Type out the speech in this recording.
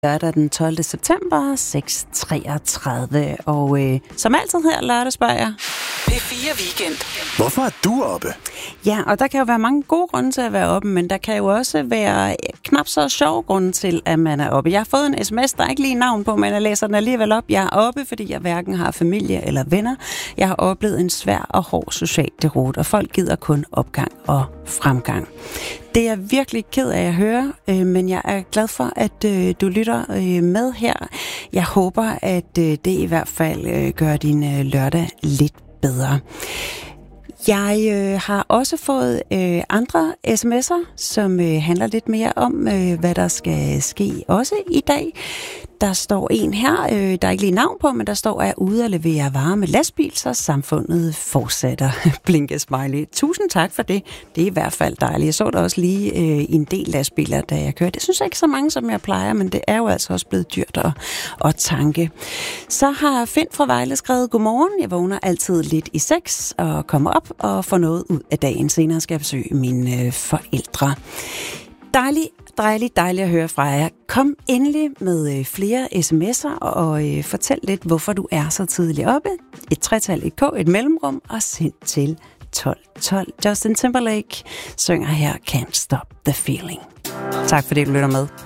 Lørdag den 12. september 6:33. Og som altid her lørdag spørger jeg P4 Weekend. Hvorfor er du oppe? Ja, og der kan jo være mange gode grunde til at være oppe, men der kan jo også være knap så sjove grunde til, at man er oppe. Jeg har fået en sms, der er ikke lige navn på, men jeg læser den alligevel op. Jeg er oppe, fordi jeg hverken har familie eller venner. Jeg har oplevet en svær og hård social deroute, og folk gider kun opgang og fremgang. Det er jeg virkelig ked af at høre, men jeg er glad for, at du lytter med her. Jeg håber, at det i hvert fald gør din lørdag lidt bedre. Jeg har også fået andre sms'er, som handler lidt mere om, hvad der skal ske også i dag. Der står en her, der er ikke lige navn på, men der står, at ude at levere varer med lastbil, så samfundet fortsætter. Blinke smiley. Tusind tak for det. Det er i hvert fald dejligt. Jeg så der også lige en del lastbiler, da jeg kørte. Det synes jeg ikke så mange, som jeg plejer, men det er jo altså også blevet dyrt at tanke. Så har Finn fra Vejle skrevet, godmorgen. Jeg vågner altid lidt i 6 og kommer op og får noget ud af dagen. Senere skal jeg besøge mine forældre. Dejligt at høre fra jer. Kom endelig med flere sms'er og fortæl lidt, hvorfor du er så tidligt oppe. Et tretal, et K, et mellemrum og send til 1212. Justin Timberlake synger her Can't Stop the Feeling. Tak fordi du lytter med.